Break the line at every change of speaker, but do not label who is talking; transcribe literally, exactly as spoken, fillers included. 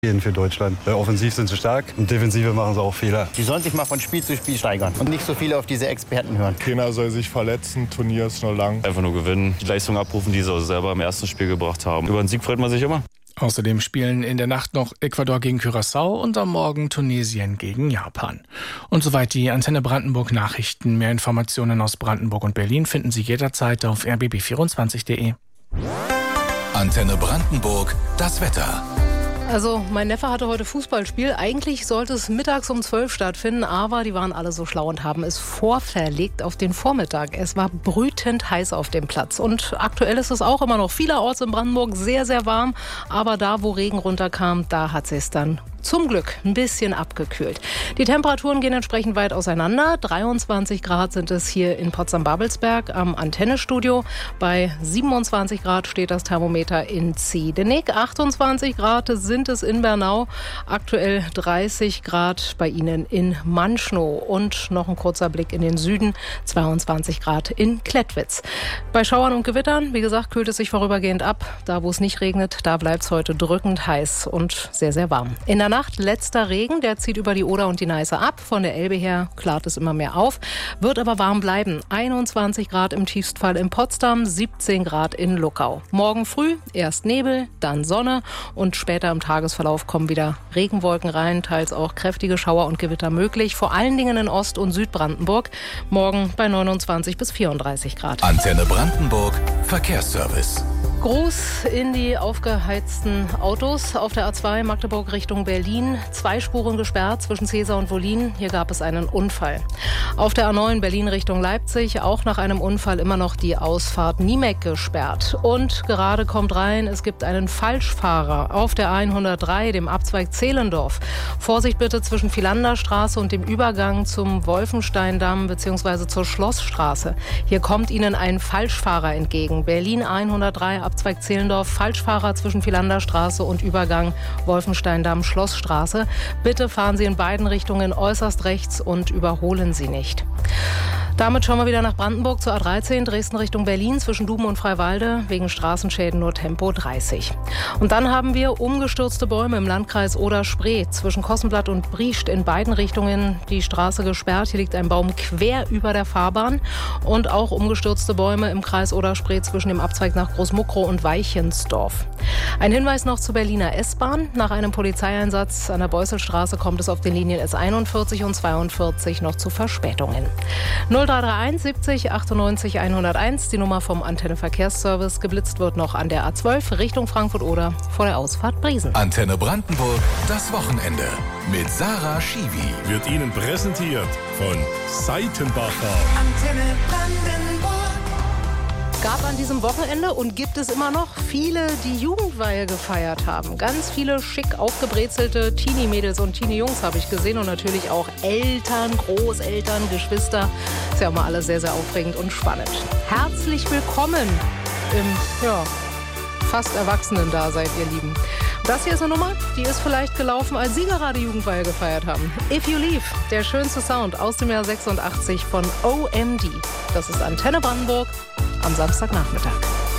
für Deutschland. Offensiv sind sie stark und defensive machen sie auch Fehler.
Die sollen sich mal von Spiel zu Spiel steigern und nicht so viele auf diese Experten hören.
Keiner soll sich verletzen, Turnier ist noch lang.
Einfach nur gewinnen, die Leistung abrufen, die sie selber im ersten Spiel gebracht haben. Über einen Sieg freut man sich immer.
Außerdem spielen in der Nacht noch Ecuador gegen Curaçao und am Morgen Tunesien gegen Japan. Und soweit die Antenne Brandenburg Nachrichten. Mehr Informationen aus Brandenburg und Berlin finden Sie jederzeit auf r b b vierundzwanzig punkt d e.
Antenne Brandenburg, das Wetter.
Also mein Neffe hatte heute Fußballspiel. Eigentlich sollte es mittags um zwölf stattfinden, aber die waren alle so schlau und haben es vorverlegt auf den Vormittag. Es war brütend heiß auf dem Platz und aktuell ist es auch immer noch vielerorts in Brandenburg sehr, sehr warm. Aber da, wo Regen runterkam, da hat es dann zum Glück ein bisschen abgekühlt. Die Temperaturen gehen entsprechend weit auseinander. dreiundzwanzig Grad sind es hier in Potsdam-Babelsberg am Antennestudio. Bei siebenundzwanzig Grad steht das Thermometer in Ziedenig. achtundzwanzig Grad sind es in Bernau. Aktuell dreißig Grad bei Ihnen in Manschnow. Und noch ein kurzer Blick in den Süden. zweiundzwanzig Grad in Klettwitz. Bei Schauern und Gewittern, wie gesagt, kühlt es sich vorübergehend ab. Da, wo es nicht regnet, da bleibt es heute drückend heiß und sehr, sehr warm. In der Nacht letzter Regen, der zieht über die Oder und die Neiße ab. Von der Elbe her klart es immer mehr auf, wird aber warm bleiben. einundzwanzig Grad im Tiefstfall in Potsdam, siebzehn Grad in Luckau. Morgen früh erst Nebel, dann Sonne und später im Tagesverlauf kommen wieder Regenwolken rein, teils auch kräftige Schauer und Gewitter möglich, vor allen Dingen in Ost- und Südbrandenburg. Morgen bei neunundzwanzig bis vierunddreißig Grad.
Antenne Brandenburg, Verkehrsservice.
Gruß in die aufgeheizten Autos auf der A zwei Magdeburg Richtung Berlin. Zwei Spuren gesperrt zwischen Cäsar und Wollin. Hier gab es einen Unfall. Auf der A neun Berlin Richtung Leipzig auch nach einem Unfall immer noch die Ausfahrt Niemek gesperrt. Und gerade kommt rein, es gibt einen Falschfahrer auf der A hundertdrei, dem Abzweig Zehlendorf. Vorsicht bitte zwischen Philanderstraße und dem Übergang zum Wolfensteindamm bzw. zur Schlossstraße. Hier kommt Ihnen ein Falschfahrer entgegen. Berlin A hundertdrei, Abzweig Zehlendorf, Falschfahrer zwischen Philanderstraße und Übergang Wolfensteindamm, Schlossstraße. Bitte fahren Sie in beiden Richtungen äußerst rechts und überholen Sie nicht. Damit schauen wir wieder nach Brandenburg zur A dreizehn, Dresden Richtung Berlin, zwischen Duben und Freiwalde, wegen Straßenschäden nur Tempo dreißig. Und dann haben wir umgestürzte Bäume im Landkreis Oder-Spree, zwischen Kossenblatt und Briescht, in beiden Richtungen die Straße gesperrt. Hier liegt ein Baum quer über der Fahrbahn und auch umgestürzte Bäume im Kreis Oder-Spree zwischen dem Abzweig nach Großmuckrow und Weichensdorf. Ein Hinweis noch zur Berliner S-Bahn. Nach einem Polizeieinsatz an der Beusselstraße kommt es auf den Linien S einundvierzig und zweiundvierzig noch zu Verspätungen. null drei drei eins siebzig achtundneunzig hunderteins, die Nummer vom Antenne Verkehrsservice. Geblitzt wird noch an der A zwölf Richtung Frankfurt-Oder vor der Ausfahrt Briesen.
Antenne Brandenburg, das Wochenende mit Sarah Schiwi.
Wird Ihnen präsentiert von Seitenbacher.
Antenne Brandenburg. Gab an diesem Wochenende und gibt es immer noch viele, die Jugendweihe gefeiert haben. Ganz viele schick aufgebrezelte Teenie-Mädels und Teenie-Jungs habe ich gesehen und natürlich auch Eltern, Großeltern, Geschwister. Ist ja auch mal alles sehr, sehr aufregend und spannend. Herzlich willkommen im, ja, fast Erwachsenen-Dasein, ihr Lieben. Das hier ist eine Nummer, die ist vielleicht gelaufen, als Sie gerade Jugendweihe gefeiert haben. If You Leave, der schönste Sound aus dem Jahr sechsundachtzig von O M D. Das ist Antenne Brandenburg am Samstagnachmittag.